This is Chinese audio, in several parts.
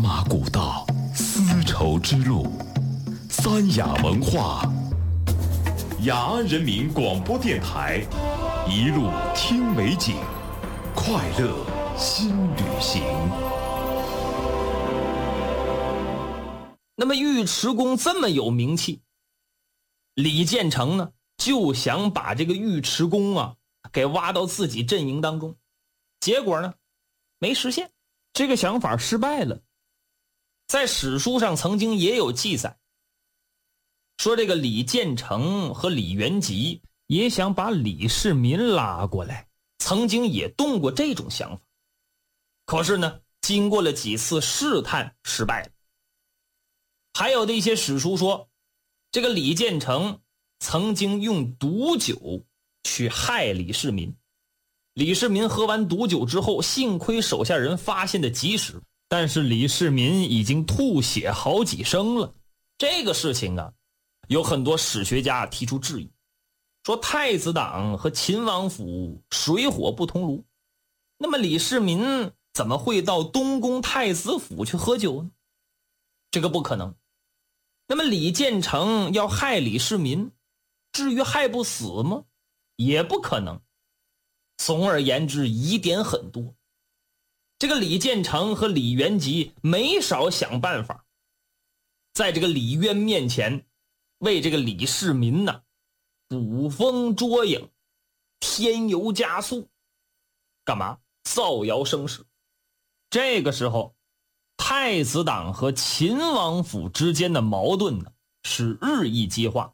马古道，丝绸之路，三雅文化，雅安人民广播电台，一路听美景，快乐新旅行。 那么尉迟恭这么有名气，李建成呢就想把这个尉迟恭啊给挖到自己阵营当中，结果呢没实现，这个想法失败了。在史书上曾经也有记载，说这个李建成和李元吉也想把李世民拉过来，曾经也动过这种想法，可是呢经过了几次试探失败了。还有的一些史书说，这个李建成曾经用毒酒去害李世民，李世民喝完毒酒之后，幸亏手下人发现的及时，但是李世民已经吐血好几升了。这个事情啊，有很多史学家提出质疑，说太子党和秦王府水火不同炉，那么李世民怎么会到东宫太子府去喝酒呢？这个不可能。那么李建成要害李世民，至于害不死吗？也不可能。总而言之，疑点很多。这个李建成和李元吉没少想办法，在这个李渊面前为这个李世民呢捕风捉影，添油加醋，干嘛？造谣生事。这个时候太子党和秦王府之间的矛盾呢是日益激化。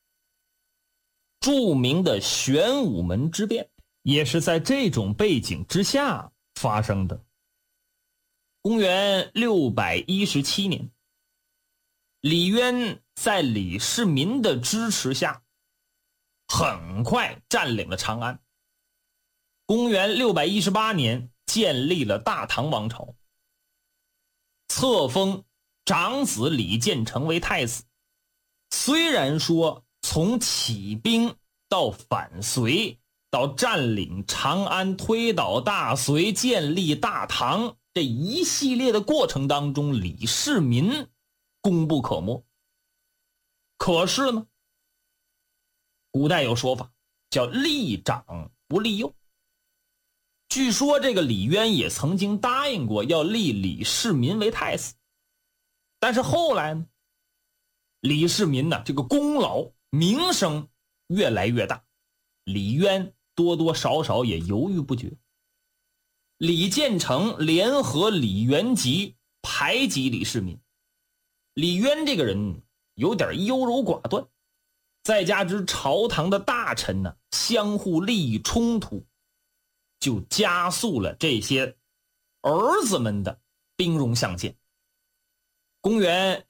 著名的玄武门之变也是在这种背景之下发生的。公元617年，李渊在李世民的支持下很快占领了长安。公元618年建立了大唐王朝，册封长子李建成为太子。虽然说从起兵到反隋到占领长安，推倒大隋，建立大唐，这一系列的过程当中，李世民功不可没。可是呢，古代有说法叫立长不立幼。据说这个李渊也曾经答应过要立李世民为太子，但是后来呢，李世民呢这个功劳名声越来越大，李渊多多少少也犹豫不决。李建成联合李元吉排挤李世民。李渊这个人有点优柔寡断，再加之朝堂的大臣呢相互利益冲突，就加速了这些儿子们的兵戎相见。公元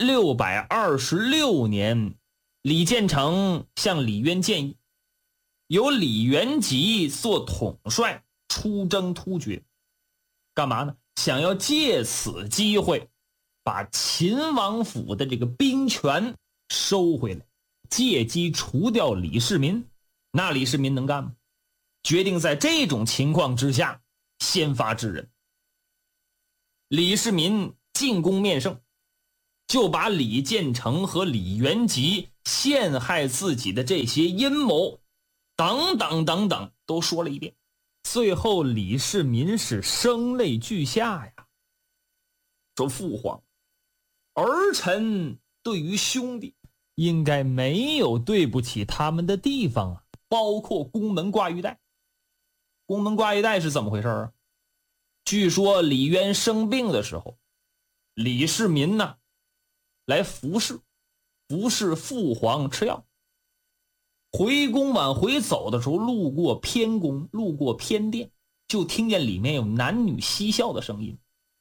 626年，李建成向李渊建议，由李元吉做统帅出征突厥，干嘛呢？想要借此机会把秦王府的这个兵权收回来，借机除掉李世民。那李世民能干吗？决定在这种情况之下先发制人。李世民进攻面圣，就把李建成和李元吉陷害自己的这些阴谋等等等等都说了一遍。最后李世民是声泪俱下呀，说父皇，儿臣对于兄弟应该没有对不起他们的地方啊，包括宫门挂玉带。宫门挂玉带是怎么回事啊？据说李渊生病的时候，李世民呢来服侍父皇吃药，回宫往回走的时候，路过偏宫，路过偏殿，就听见里面有男女嬉笑的声音。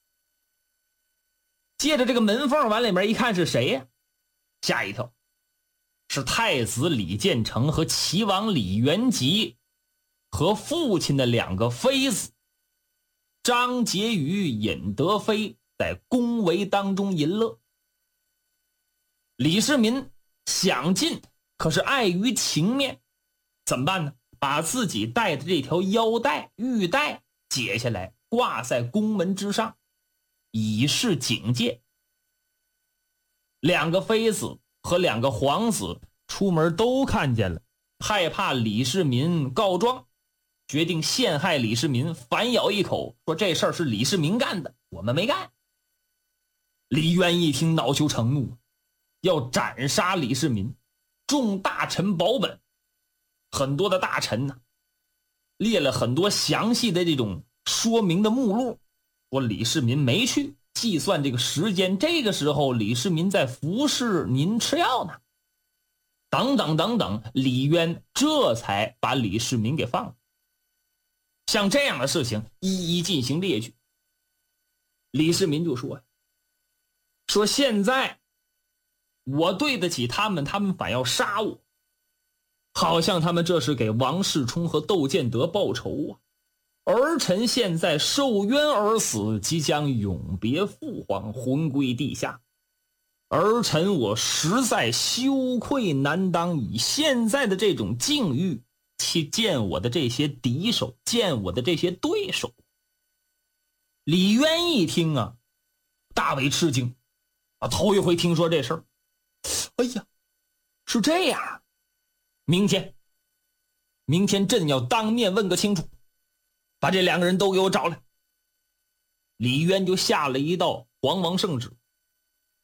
借着这个门缝往里面一看，是谁呀？吓一跳，是太子李建成和齐王李元吉和父亲的两个妃子张婕妤、尹德妃在宫闱当中淫乐。李世民想进，可是碍于情面，怎么办呢？把自己戴的这条腰带玉带解下来，挂在宫门之上， 以示警戒。2个妃子和2个皇子出门都看见了，害怕李世民告状，决定陷害李世民，反咬一口，说这事儿是李世民干的，我们没干。李渊一听恼羞成怒，要斩杀李世民，众大臣保本。很多的大臣呢，列了很多详细的这种说明的目录，说李世民没去，计算这个时间，这个时候李世民在服侍您吃药呢，等等等等。李渊这才把李世民给放了。像这样的事情一一进行列举。李世民就说现在我对得起他们，他们反要杀我，好像他们这是给王世充和窦建德报仇啊！儿臣现在受冤而死，即将永别父皇，魂归地下。儿臣我实在羞愧难当，以现在的这种境遇去见我的这些敌手，见我的这些对手。李渊一听啊，大为吃惊啊，头一回听说这事儿。哎呀，是这样，明天朕要当面问个清楚，把这2个人都给我找来。李渊就下了一道皇王圣旨，